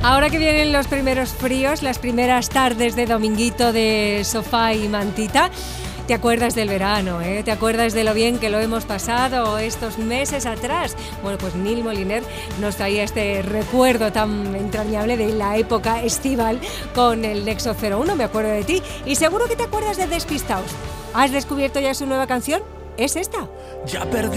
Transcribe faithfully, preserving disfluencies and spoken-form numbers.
Ahora que vienen los primeros fríos, las primeras tardes de dominguito de sofá y mantita, te acuerdas del verano, ¿eh? Te acuerdas de lo bien que lo hemos pasado estos meses atrás. Bueno, pues Nil Moliner nos traía este recuerdo tan entrañable de la época estival con el Nexo cero uno, me acuerdo de ti. Y seguro que te acuerdas de Despistaos. ¿Has descubierto ya su nueva canción? ¿Es esta? Ya perdí